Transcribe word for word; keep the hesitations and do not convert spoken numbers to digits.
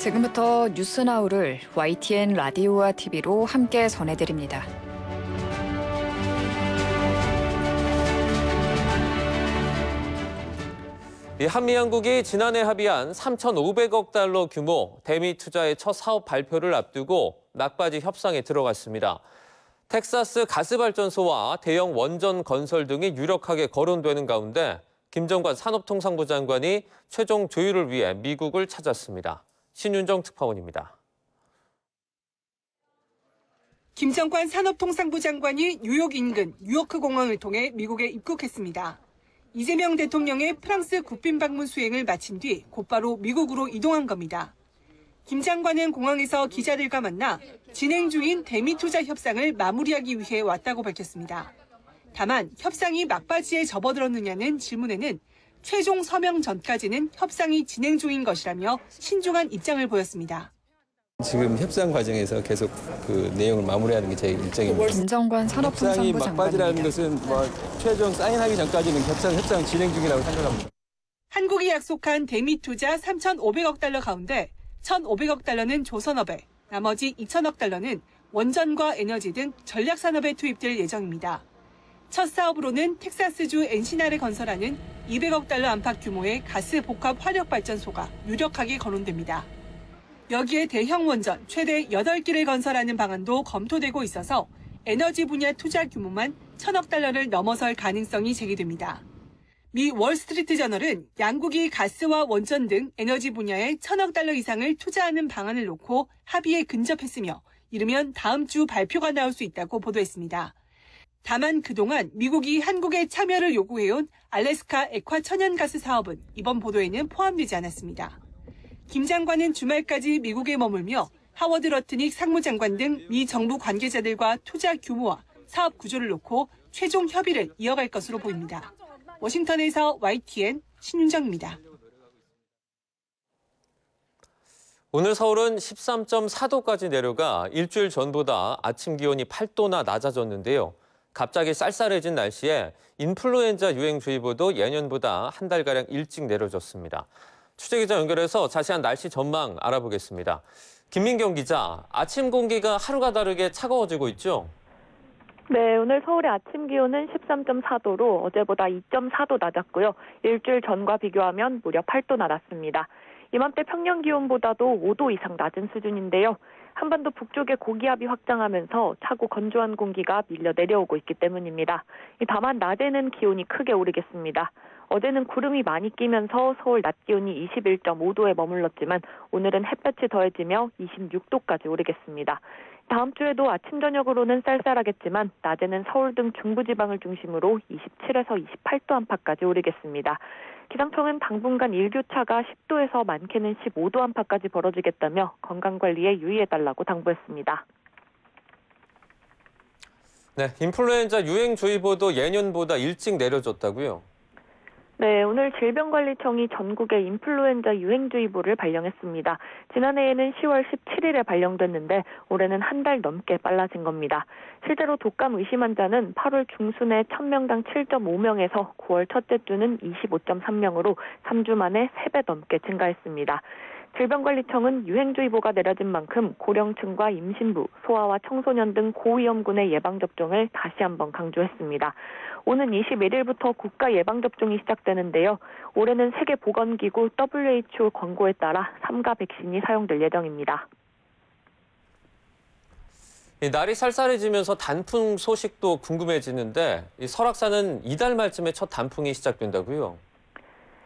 지금부터 뉴스나우를 와이티엔 라디오와 티비로 함께 전해드립니다. 이 한미양국이 지난해 합의한 삼천오백억 달러 규모 대미 투자의 첫 사업 발표를 앞두고 막바지 협상에 들어갔습니다. 텍사스 가스발전소와 대형 원전 건설 등이 유력하게 거론되는 가운데 김정관 산업통상부 장관이 최종 조율을 위해 미국을 찾았습니다. 신윤정 특파원입니다. 김정관 산업통상부 장관이 뉴욕 인근 뉴요크 공항을 통해 미국에 입국했습니다. 이재명 대통령의 프랑스 국빈 방문 수행을 마친 뒤 곧바로 미국으로 이동한 겁니다. 김 장관은 공항에서 기자들과 만나 진행 중인 대미 투자 협상을 마무리하기 위해 왔다고 밝혔습니다. 다만 협상이 막바지에 접어들었느냐는 질문에는 최종 서명 전까지는 협상이 진행 중인 것이라며 신중한 입장을 보였습니다. 지금 협상 과정에서 계속 그 내용을 마무리하는 게 제 일정입니다. 김정관 산업통상부 장관입니다. 막바지라는 것은 뭐 최종 사인하기 전까지는 협상 협상 진행 중이라고 생각합니다. 한국이 약속한 대미 투자 삼천오백억 달러 가운데 천오백억 달러는 조선업에, 나머지 이천억 달러는 원전과 에너지 등 전략산업에 투입될 예정입니다. 첫 사업으로는 텍사스주 엔시나를 건설하는 이백억 달러 안팎 규모의 가스 복합 화력 발전소가 유력하게 거론됩니다. 여기에 대형 원전 최대 여덟 기를 건설하는 방안도 검토되고 있어서 에너지 분야 투자 규모만 천억 달러를 넘어설 가능성이 제기됩니다. 미 월스트리트 저널은 양국이 가스와 원전 등 에너지 분야에 천억 달러 이상을 투자하는 방안을 놓고 합의에 근접했으며 이르면 다음 주 발표가 나올 수 있다고 보도했습니다. 다만 그동안 미국이 한국의 참여를 요구해온 알래스카 액화 천연가스 사업은 이번 보도에는 포함되지 않았습니다. 김 장관은 주말까지 미국에 머물며 하워드 러트닉 상무장관 등 미 정부 관계자들과 투자 규모와 사업 구조를 놓고 최종 협의를 이어갈 것으로 보입니다. 워싱턴에서 와이티엔 신윤정입니다. 오늘 서울은 십삼 점 사 도까지 내려가 일주일 전보다 아침 기온이 팔 도나 낮아졌는데요. 갑자기 쌀쌀해진 날씨에 인플루엔자 유행주의보도 예년보다 한 달가량 일찍 내려졌습니다. 취재기자 연결해서 자세한 날씨 전망 알아보겠습니다. 김민경 기자, 아침 공기가 하루가 다르게 차가워지고 있죠? 네, 오늘 서울의 아침 기온은 십삼 점 사 도로 어제보다 이 점 사 도 낮았고요. 일주일 전과 비교하면 무려 팔 도나 낮습니다. 이맘때 평년 기온보다도 오 도 이상 낮은 수준인데요. 한반도 북쪽에 고기압이 확장하면서 차고 건조한 공기가 밀려 내려오고 있기 때문입니다. 다만 낮에는 기온이 크게 오르겠습니다. 어제는 구름이 많이 끼면서 서울 낮 기온이 이십일 점 오 도에 머물렀지만 오늘은 햇볕이 더해지며 이십육 도까지 오르겠습니다. 다음 주에도 아침 저녁으로는 쌀쌀하겠지만 낮에는 서울 등 중부지방을 중심으로 이십칠에서 이십팔 도 안팎까지 오르겠습니다. 기상청은 당분간 일교차가 십 도에서 많게는 십오 도 안팎까지 벌어지겠다며 건강관리에 유의해달라고 당부했습니다. 네, 인플루엔자 유행주의보도 예년보다 일찍 내려졌다고요? 네, 오늘 질병관리청이 전국에 인플루엔자 유행주의보를 발령했습니다. 지난해에는 시월 십칠일에 발령됐는데 올해는 한 달 넘게 빨라진 겁니다. 실제로 독감 의심 환자는 팔월 중순에 천 명당 칠 점 오 명에서 구월 첫째 주는 이십오 점 삼 명으로 삼 주 만에 세 배 넘게 증가했습니다. 질병관리청은 유행주의보가 내려진 만큼 고령층과 임신부, 소아와 청소년 등 고위험군의 예방접종을 다시 한번 강조했습니다. 오는 이십일일부터 국가 예방접종이 시작되는데요. 올해는 세계보건기구 더블유에이치오 권고에 따라 삼 가 백신이 사용될 예정입니다. 날이 쌀쌀해지면서 단풍 소식도 궁금해지는데 이 설악산은 이달 말쯤에 첫 단풍이 시작된다고요?